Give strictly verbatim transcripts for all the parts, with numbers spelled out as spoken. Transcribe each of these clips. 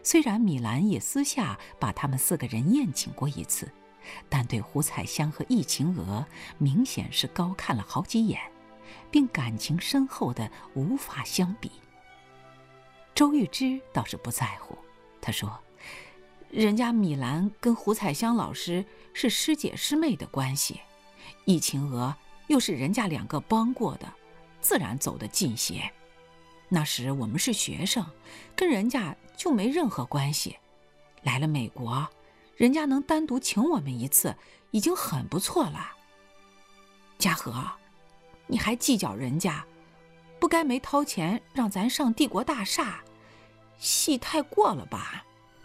虽然米兰也私下把他们四个人宴请过一次，但对胡彩香和易晴娥明显是高看了好几眼，并感情深厚的无法相比。周玉芝倒是不在乎，她说：“人家米兰跟胡彩香老师是师姐师妹的关系，易晴娥又是人家两个帮过的，自然走得近些。那时我们是学生，跟人家就没任何关系。来了美国，人家能单独请我们一次，已经很不错了。嘉禾，你还计较人家，不该没掏钱让咱上帝国大厦，戏太过了吧？”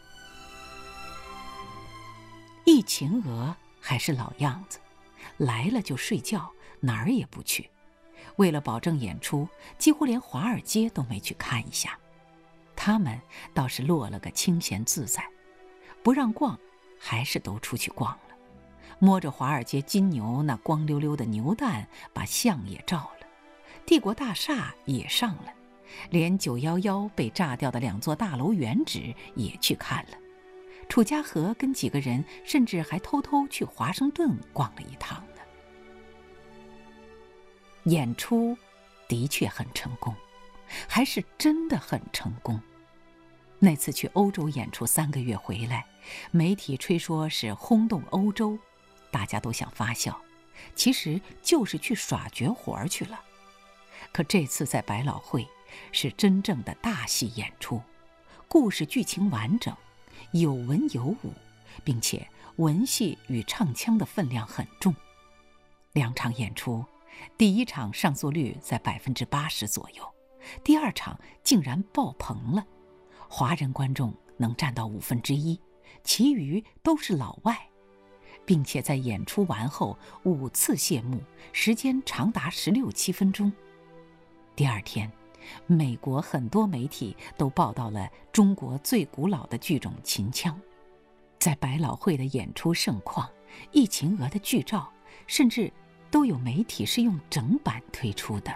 易晴娥还是老样子，来了就睡觉，哪儿也不去。为了保证演出，几乎连华尔街都没去看一下。他们倒是落了个清闲自在，不让逛，还是都出去逛了，摸着华尔街金牛那光溜溜的牛蛋，把相也照了，帝国大厦也上了，连九一一被炸掉的两座大楼原址也去看了。楚家和跟几个人甚至还偷偷去华盛顿逛了一趟呢。演出的确很成功，还是真的很成功。那次去欧洲演出三个月回来，媒体吹说是轰动欧洲，大家都想发笑，其实就是去耍绝活去了。可这次在百老汇是真正的大戏演出，故事剧情完整，有文有武，并且文戏与唱腔的分量很重。两场演出，第一场上座率在百分之八十左右，第二场竟然爆棚了，华人观众能占到五分之一，其余都是老外，并且在演出完后五次谢幕，时间长达十六七分钟。第二天，美国很多媒体都报道了中国最古老的剧种秦腔。在百老汇的演出盛况，易晴娥的剧照甚至都有媒体是用整版推出的。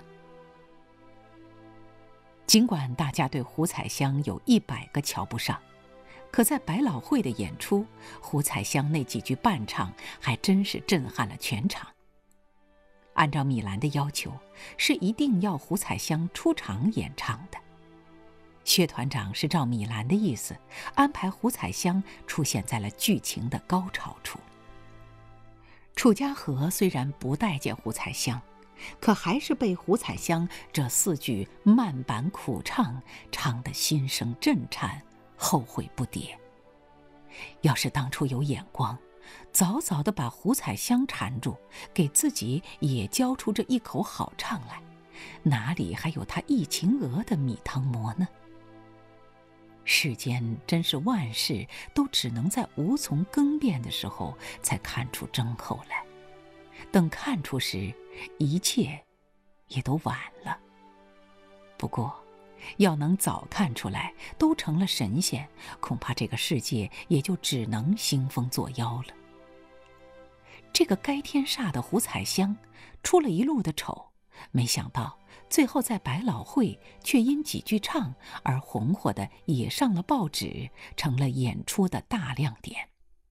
尽管大家对胡彩香有一百个瞧不上，可在百老汇的演出，胡彩香那几句伴唱还真是震撼了全场。按照米兰的要求，是一定要胡彩香出场演唱的。薛团长是照米兰的意思，安排胡彩香出现在了剧情的高潮处。楚家和虽然不待见胡彩香，可还是被胡彩香这四句慢板苦唱唱得心生震颤，后悔不迭。要是当初有眼光，早早地把胡彩香缠住，给自己也教出这一口好唱来，哪里还有他易晴娥的米汤馍呢？世间真是万事都只能在无从更变的时候才看出真厚来，等看出时，一切也都晚了。不过要能早看出来都成了神仙，恐怕这个世界也就只能兴风作妖了。这个该天煞的胡彩香出了一路的丑，没想到最后在百老汇却因几句唱而红火的也上了报纸，成了演出的大亮点。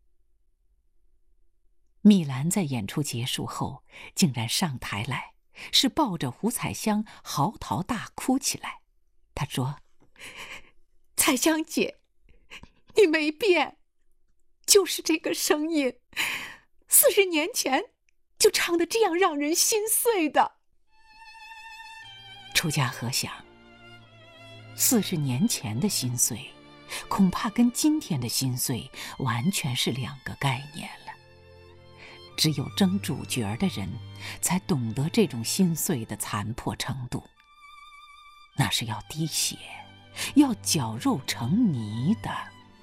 米兰在演出结束后竟然上台来，是抱着胡彩香嚎啕大哭起来。他说：“彩香姐，你没变，就是这个声音，四十年前就唱得这样让人心碎的。”楚家和想，四十年前的心碎，恐怕跟今天的心碎完全是两个概念了。只有争主角的人，才懂得这种心碎的残破程度。那是要滴血，要绞肉成泥的。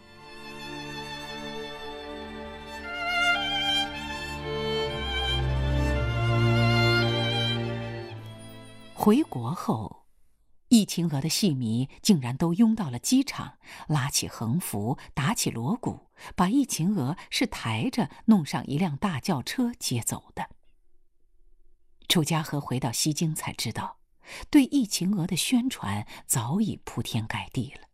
回国后，易晴娥的戏迷竟然都拥到了机场，拉起横幅，打起锣鼓，把易晴娥是抬着弄上一辆大轿车接走的。楚家和回到西京才知道，对易晴娥的宣传早已铺天盖地了。